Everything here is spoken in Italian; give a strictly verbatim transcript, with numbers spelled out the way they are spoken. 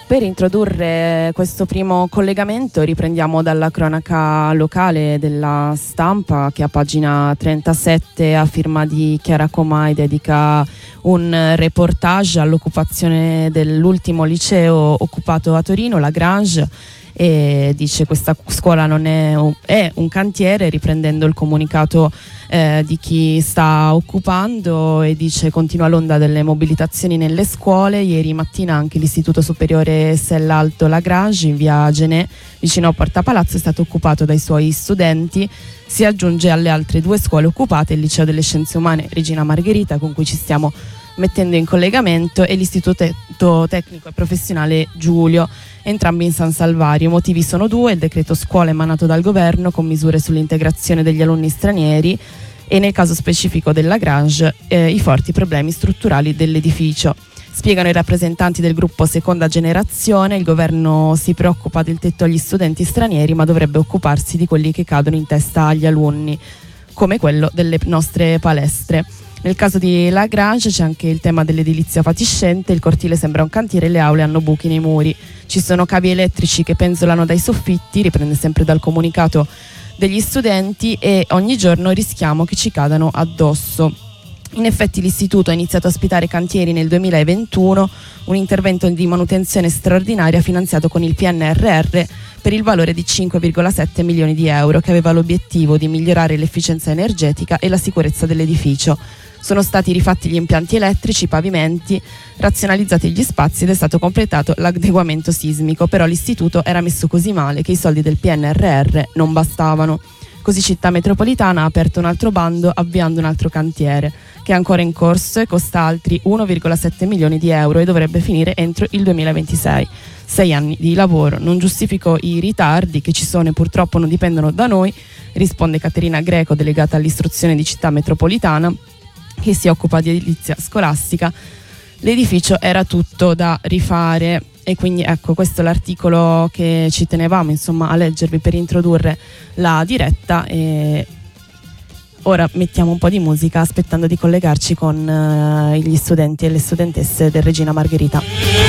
Per introdurre questo primo collegamento riprendiamo dalla cronaca locale della Stampa, che a pagina trentasette a firma di Chiara Comai dedica un reportage all'occupazione dell'ultimo liceo occupato a Torino, la Grange, e dice questa scuola non è un, è un cantiere, riprendendo il comunicato eh, di chi sta occupando, e dice: continua l'onda delle mobilitazioni nelle scuole. Ieri mattina anche l'Istituto Superiore Sellalto Lagrange in via Genè vicino a Porta Palazzo è stato occupato dai suoi studenti. Si aggiunge alle altre due scuole occupate il Liceo delle Scienze Umane Regina Margherita, con cui ci stiamo mettendo in collegamento, e l'Istituto Tecnico e Professionale Giulio, entrambi in San Salvario. I motivi sono due: il decreto scuola emanato dal governo con misure sull'integrazione degli alunni stranieri, e nel caso specifico della Grange eh, i forti problemi strutturali dell'edificio. Spiegano i rappresentanti del gruppo Seconda Generazione: il governo si preoccupa del tetto agli studenti stranieri, ma dovrebbe occuparsi di quelli che cadono in testa agli alunni, come quello delle nostre palestre. Nel caso di Lagrange c'è anche il tema dell'edilizia fatiscente. Il cortile sembra un cantiere e le aule hanno buchi nei muri. Ci sono cavi elettrici che penzolano dai soffitti, riprende sempre dal comunicato degli studenti, e ogni giorno rischiamo che ci cadano addosso. In effetti l'istituto ha iniziato a ospitare cantieri nel duemilaventuno, un intervento di manutenzione straordinaria finanziato con il P N R R per il valore di cinque virgola sette milioni di euro, che aveva l'obiettivo di migliorare l'efficienza energetica e la sicurezza dell'edificio. Sono stati rifatti gli impianti elettrici, i pavimenti, razionalizzati gli spazi ed è stato completato l'adeguamento sismico, però l'istituto era messo così male che i soldi del P N R R non bastavano. Così Città Metropolitana ha aperto un altro bando avviando un altro cantiere, che è ancora in corso e costa altri uno virgola sette milioni di euro e dovrebbe finire entro il duemilaventisei. Sei anni di lavoro. Non giustifico i ritardi che ci sono e purtroppo non dipendono da noi, risponde Caterina Greco, delegata all'istruzione di Città Metropolitana, che si occupa di edilizia scolastica. L'edificio era tutto da rifare, e quindi ecco, questo è l'articolo che ci tenevamo insomma a leggervi per introdurre la diretta. E ora mettiamo un po' di musica aspettando di collegarci con uh, gli studenti e le studentesse del Regina Margherita.